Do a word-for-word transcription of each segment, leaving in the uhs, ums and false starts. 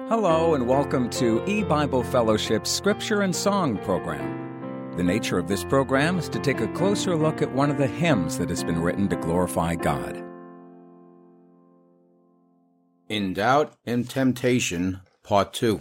Hello and welcome to E-Bible Fellowship's Scripture and Song program. The nature of this program is to take a closer look at one of the hymns that has been written to glorify God. In Doubt and Temptation, Part two.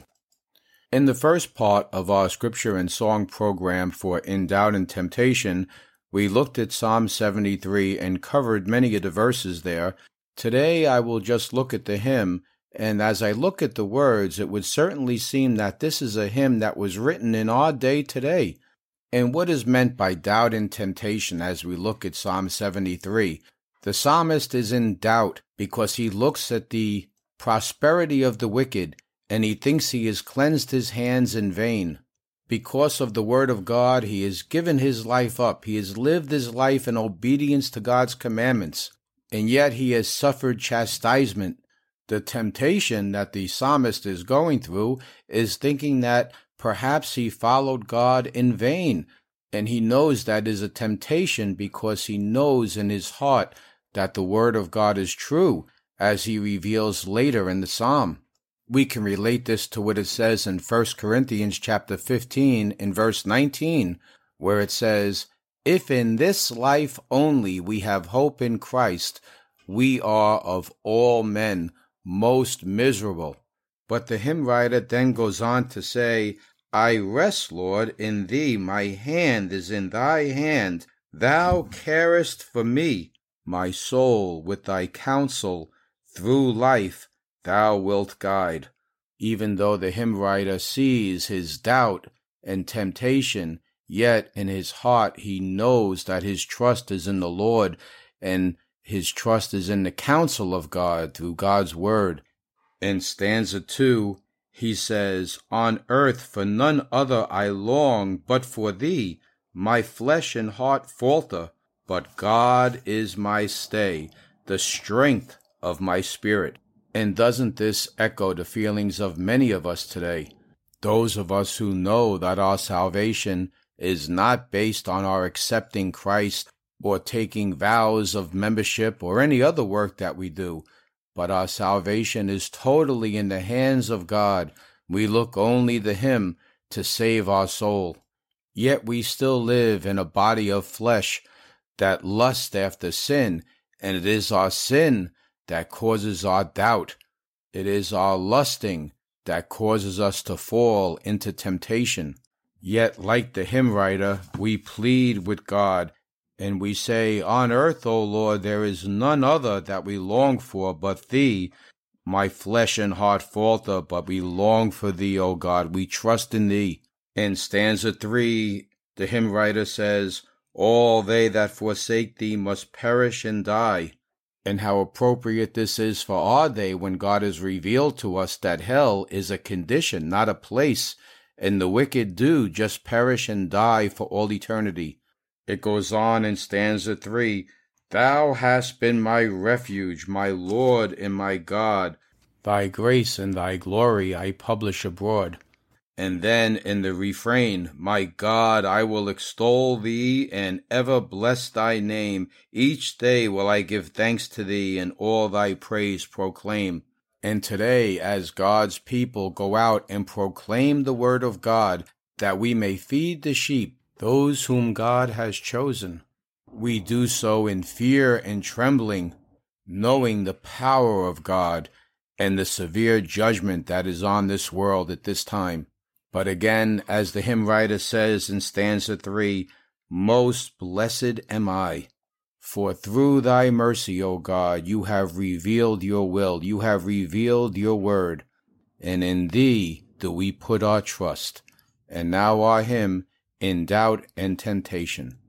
In the first part of our Scripture and Song program for In Doubt and Temptation, we looked at Psalm seventy-three and covered many of the verses there. Today I will just look at the hymn, and as I look at the words, it would certainly seem that this is a hymn that was written in our day today. And what is meant by doubt and temptation as we look at Psalm seventy-three? The psalmist is in doubt because he looks at the prosperity of the wicked, and he thinks he has cleansed his hands in vain. Because of the word of God, he has given his life up. He has lived his life in obedience to God's commandments, and yet he has suffered chastisement. The temptation that the psalmist is going through is thinking that perhaps he followed God in vain, and he knows that is a temptation because he knows in his heart that the word of God is true, as he reveals later in the psalm. We can relate this to what it says in First Corinthians chapter fifteen in verse nineteen, where it says, "If in this life only we have hope in Christ, we are of all men most miserable." But the hymn writer then goes on to say, "I rest, Lord, in thee, my hand is in thy hand. Thou carest for me, my soul with thy counsel, through life thou wilt guide." Even though the hymn writer sees his doubt and temptation, yet in his heart he knows that his trust is in the Lord, and his trust is in the counsel of God through God's word. In stanza two, he says, "On earth for none other I long but for thee. My flesh and heart falter, but God is my stay, the strength of my spirit." And doesn't this echo the feelings of many of us today? Those of us who know that our salvation is not based on our accepting Christ or taking vows of membership or any other work that we do, but our salvation is totally in the hands of God. We look only to Him to save our soul. Yet we still live in a body of flesh that lusts after sin, and it is our sin that causes our doubt. It is our lusting that causes us to fall into temptation. Yet, like the hymn writer, we plead with God, and we say, "On earth, O Lord, there is none other that we long for but Thee. My flesh and heart falter, but we long for Thee, O God. We trust in Thee." In stanza three, the hymn writer says, "All they that forsake Thee must perish and die." And how appropriate this is for our day when God has revealed to us that hell is a condition, not a place, and the wicked do just perish and die for all eternity. It goes on in stanza three, "Thou hast been my refuge, my Lord and my God. Thy grace and thy glory I publish abroad." And then in the refrain, "My God, I will extol thee and ever bless thy name. Each day will I give thanks to thee and all thy praise proclaim." And today, as God's people go out and proclaim the word of God, that we may feed the sheep, those whom God has chosen, we do so in fear and trembling, knowing the power of God and the severe judgment that is on this world at this time. But again, as the hymn writer says in stanza three, "Most blessed am I, for through thy mercy, O God, you have revealed your will, you have revealed your word, and in thee do we put our trust." And now our hymn, In Doubt and Temptation.